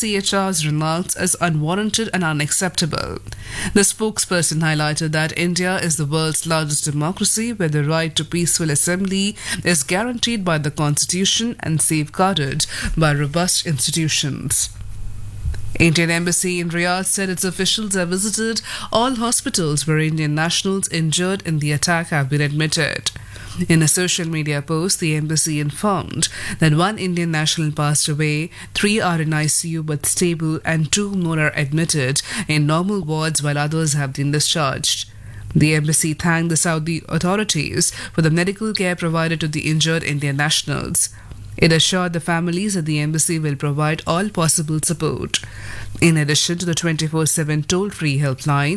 CHR's remarks as unwarranted and unacceptable. The spokesperson highlighted that India is the world's largest democracy where the right to peaceful assembly is guaranteed by the constitution and safeguarded by robust institutions. Indian Embassy in Riyadh said its officials have visited all hospitals where Indian nationals injured in the attack have been admitted. In a social media post, the embassy informed that one Indian national passed away, 3 are in ICU but stable, and 2 more are admitted in normal wards while others have been discharged. The embassy thanked the Saudi authorities for the medical care provided to the injured Indian nationals. It assured the families that the embassy will provide all possible support. In addition to the 24/7 toll-free helpline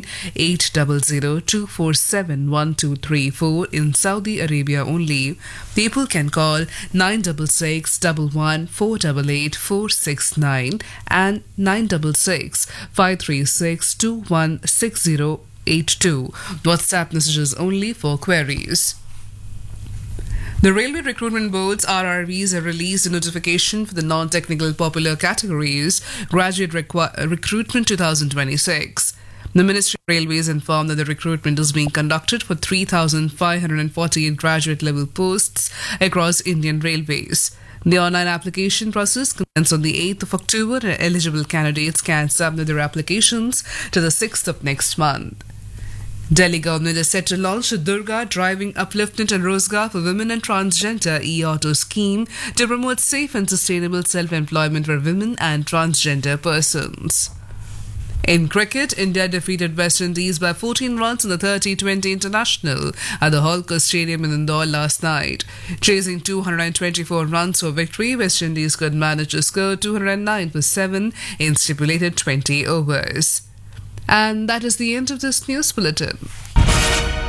800-247-1234 in Saudi Arabia only, people can call 966 11 488 469 and 966 536 216082. WhatsApp messages only for queries. The Railway Recruitment Board's RRBs have released a notification for the non-technical popular categories Graduate Recruitment 2026. The Ministry of Railways informed that the recruitment is being conducted for 3,548 graduate-level posts across Indian Railways. The online application process commenced on the 8th of October and eligible candidates can submit their applications to the 6th of next month. Delhi government is set to launch the Durga Driving Upliftment and Rozgar for Women and Transgender e-auto scheme to promote safe and sustainable self-employment for women and transgender persons. In cricket, India defeated West Indies by 14 runs in the 30-20 international at the Holkar Stadium in Indore last night. Chasing 224 runs for victory, West Indies could manage to score 209 for 7 in stipulated 20 overs. And that is the end of this news bulletin.